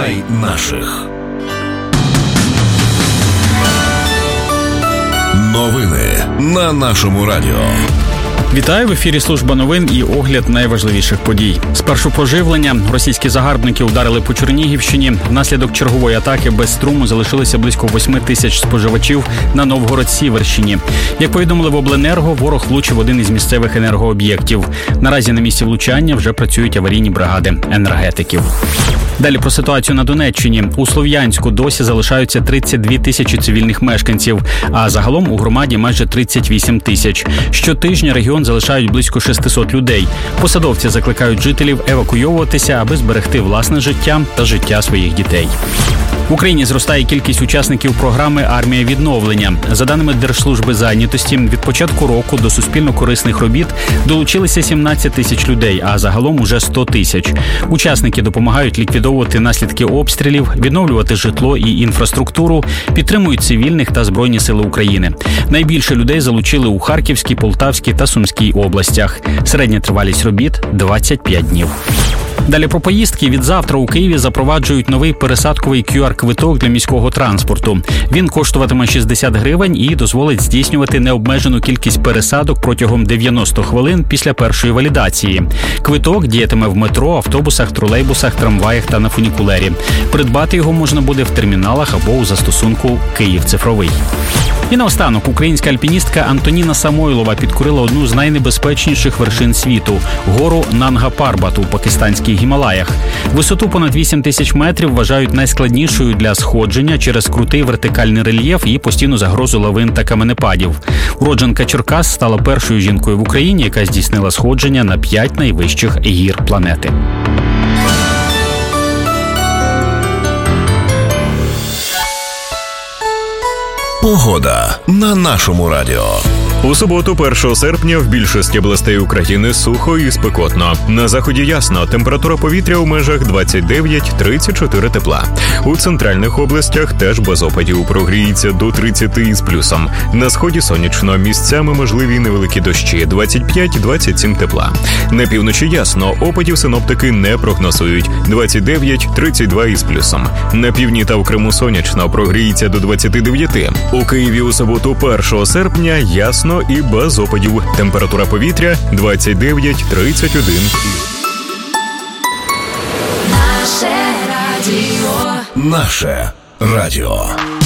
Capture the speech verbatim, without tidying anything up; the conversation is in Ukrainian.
Знай наших. Новини на нашому радіо. Вітаю, в ефірі служба новин і огляд найважливіших подій. Спершу про живлення. Російські загарбники ударили по Чернігівщині. Внаслідок чергової атаки без струму залишилося близько восьми тисяч споживачів на Новгород-Сіверщині. Як повідомили в обленерго, ворог влучив один із місцевих енергооб'єктів. Наразі на місці влучання вже працюють аварійні бригади енергетиків. Далі про ситуацію на Донеччині. У Слов'янську досі залишаються тридцять дві тисячі цивільних мешканців, а загалом у громаді майже тридцять вісім тисяч. Щотижня регіон залишають близько шістсот людей. Посадовці закликають жителів евакуйовуватися, аби зберегти власне життя та життя своїх дітей. В Україні зростає кількість учасників програми «Армія відновлення». За даними Держслужби зайнятості, від початку року до суспільно-корисних робіт долучилися сімнадцять тисяч людей, а загалом уже сто тисяч. Учасники допомагають ліквідовувати наслідки обстрілів, відновлювати житло і інфраструктуру, підтримують цивільних та Збройні сили України. Найбільше людей залучили у Харківській, Полтавській та Сумській областях. Середня тривалість робіт – двадцять п'ять днів. Далі про поїздки. Від завтра у Києві запроваджують новий пересадковий кю ар-квиток для міського транспорту. Він коштуватиме шістдесят гривень і дозволить здійснювати необмежену кількість пересадок протягом дев'яноста хвилин після першої валідації. Квиток діятиме в метро, автобусах, тролейбусах, трамваях та на фунікулері. Придбати його можна буде в терміналах або у застосунку «Київ цифровий». І наостанок, українська альпіністка Антоніна Самойлова підкорила одну з найнебезпечніших вершин світу – гору Нанга-Парбат у пакистанських Гімалаях. Висоту понад вісім тисяч метрів вважають найскладнішою для сходження через крутий вертикальний рельєф і постійну загрозу лавин та каменепадів. Уродженка Черкас стала першою жінкою в Україні, яка здійснила сходження на п'ять найвищих гір планети. Погода на нашому радіо. У суботу, першого серпня, в більшості областей України сухо і спекотно. На заході ясно, температура повітря у межах двадцять дев'ять - тридцять чотири тепла. У центральних областях теж без опадів, прогріється до тридцяти із плюсом. На сході сонячно, місцями можливі невеликі дощі, двадцять п'ять - двадцять сім тепла. На півночі ясно, опадів синоптики не прогнозують, двадцять дев'ять - тридцять два із плюсом. На півдні та в Криму сонячно, прогріється до двадцяти дев'яти. У Києві у суботу, першого серпня, ясно і без опадів. Температура повітря двадцять дев'ять - тридцять один. Наше радіо. Наше радіо.